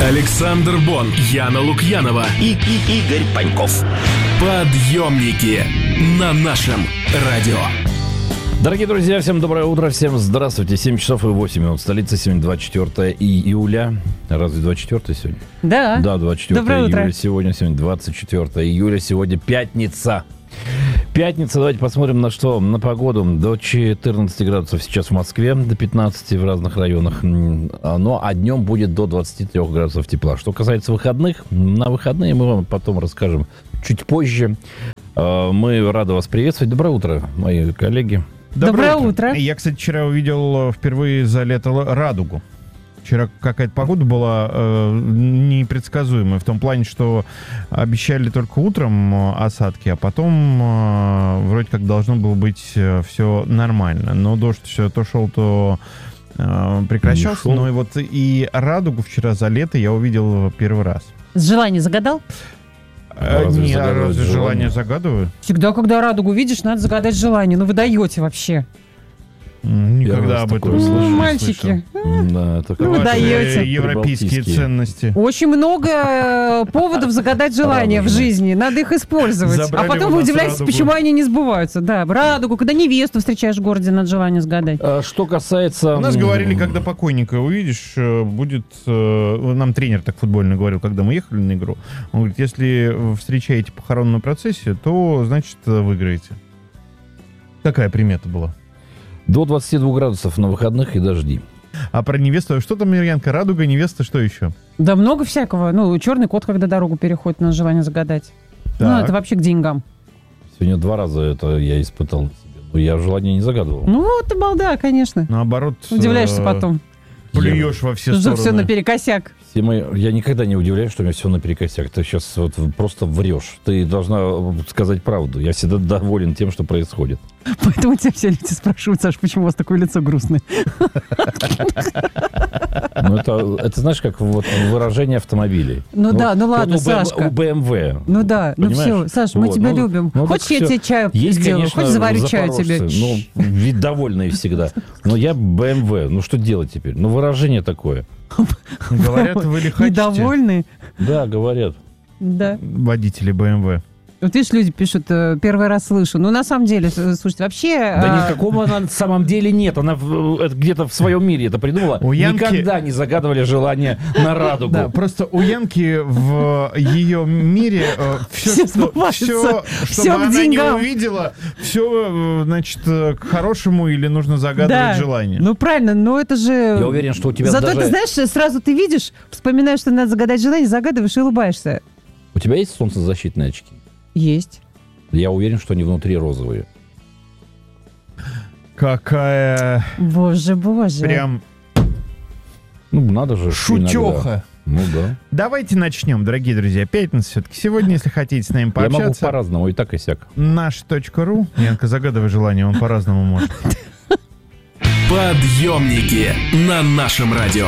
Александр Бон, Яна Лукьянова и Игорь Паньков. Подъемники на нашем радио. Дорогие друзья, всем доброе утро, всем здравствуйте. 7 часов и 8 минут. Столица сегодня 24 июля. Разве 24 сегодня? Да. Да, 24 Доброе июля утро. сегодня 24 июля. Сегодня пятница. Пятница, давайте посмотрим на что. На погоду. До 14 градусов сейчас в Москве, до 15 в разных районах. А днем будет до 23 градусов тепла. Что касается выходных, на выходные мы вам потом расскажем чуть позже. Мы рады вас приветствовать. Доброе утро, мои коллеги. Доброе утро. Я, кстати, вчера увидел впервые за лето радугу. Вчера какая-то погода была непредсказуемая в том плане, что обещали только утром осадки, а потом вроде как должно было быть все нормально. Но дождь все то шел, то прекращался. Но и радугу вчера за лето я увидел первый раз. Желание загадал? Разве желание загадываю? Всегда, когда радугу видишь, надо загадать желание. Ну вы даете вообще. Никогда об этом не слышал. Мальчики. Да, это Ну, вы даете. Европейские ценности. Очень много поводов загадать желания в жизни. Надо их использовать. Забрали А потом у вы нас удивляетесь, радугу. почему они не сбываются. Да, радугу, когда невесту встречаешь в городе, надо желание загадать. Что касается... У нас говорили, когда покойника увидишь, будет... Нам тренер так футбольно говорил, когда мы ехали на игру. Он говорит, если встречаете похоронную процессию, то, значит, выиграете. Какая примета была? До 22 градусов на выходных и дожди. А про невесту, что там, Марьянка, радуга, невеста, что еще? Да много всякого. Ну, черный кот, когда дорогу переходит, надо желание загадать. Ну, Так. это вообще к деньгам. Сегодня 2 раза это я испытал на себе. Но я желание не загадывал. Ну, ты балда, конечно. Наоборот... Удивляешься потом. Плюешь во все Что стороны. все наперекосяк. Я никогда не удивляюсь, что у меня все наперекосяк. Ты сейчас вот просто врешь. Ты должна сказать правду. Я всегда доволен тем, что происходит. Поэтому тебя все люди спрашивают, Саш, почему у вас такое лицо грустное? Ну, это знаешь, как вот выражение автомобилей. Ну да, ну ладно, вот Сашка. У BMW. Ну да, ну Понимаешь? все, Саш, мы Вот, тебя ну, любим. ну, Хочешь, так я всё. тебе чаю Есть, сделаю? конечно, Хочешь, заварю чаю тебе? запорожцы. Ну, ведь довольные всегда. Но я BMW. Ну, что делать теперь? Ну, выражение такое. Говорят, вы лихачите. Недовольны? Да, говорят. Да. Водители BMW. Вот видишь, люди пишут, первый раз слышу. Ну, на самом деле, слушайте, вообще... Да никакого на самом деле нет. Она это где-то в своем мире это придумала. У Янки- Никогда не загадывали желание на радугу. Да, просто у Янки в ее мире Всё все, сбывается. что Всё бы к она не деньгам. увидела, все, значит, к хорошему или нужно загадывать Да, желание. ну правильно, но это же... Я уверен, что у тебя Зато даже... ты знаешь, сразу ты видишь, вспоминаешь, что надо загадать желание, загадываешь и улыбаешься. У тебя есть солнцезащитные очки? Есть. Я уверен, что они внутри розовые. Какая Боже. прям Ну, надо же. иногда. шутеха. Ну да. Давайте начнем, дорогие друзья. Пятница все-таки. Сегодня, если хотите с нами Я могу пообщаться, по-разному, и так, и сяк. наш.ру. Янка, загадывай желание, он по-разному может. Подъемники на нашем радио.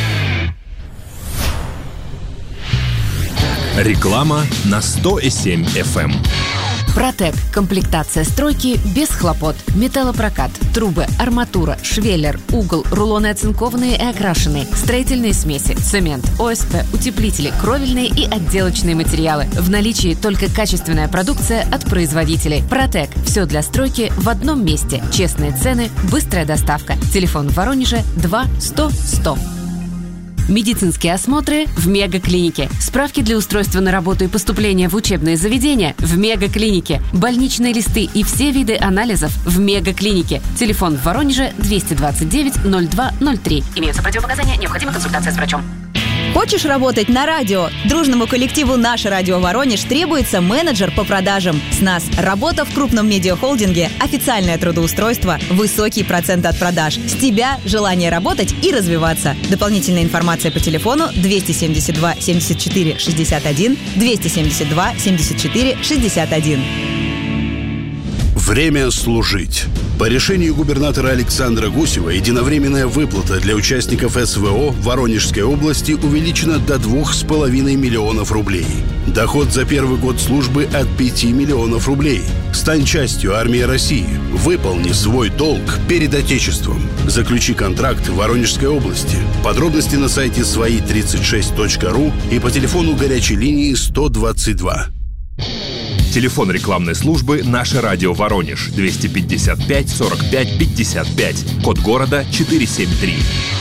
Реклама на 100,7 FM. Протек. Комплектация стройки без хлопот. Металлопрокат, трубы, арматура, швеллер, угол, рулоны оцинкованные и окрашенные, строительные смеси, цемент, ОСП, утеплители, кровельные и отделочные материалы. В наличии только качественная продукция от производителей. Протек. Все для стройки в одном месте. Честные цены, быстрая доставка. Телефон в Воронеже 2 100 100. Медицинские осмотры в Мегаклинике. Справки для устройства на работу и поступления в учебные заведения в Мегаклинике. Больничные листы и все виды анализов в Мегаклинике. Телефон в Воронеже 229 02 03. Имеются противопоказания, необходима консультация с врачом. Хочешь работать на радио? Дружному коллективу «Наше радио Воронеж» требуется менеджер по продажам. С нас работа в крупном медиахолдинге, официальное трудоустройство, высокий процент от продаж. С тебя желание работать и развиваться. Дополнительная информация по телефону 272 74 61, 272 74 61. Время служить. По решению губернатора Александра Гусева единовременная выплата для участников СВО в Воронежской области увеличена до 2,5 миллионов рублей. Доход за первый год службы от 5 миллионов рублей. Стань частью армии России. Выполни свой долг перед Отечеством. Заключи контракт в Воронежской области. Подробности на сайте свои36.ру и по телефону горячей линии 122. Телефон рекламной службы «Наше радио Воронеж» 255 45 55. Код города 473.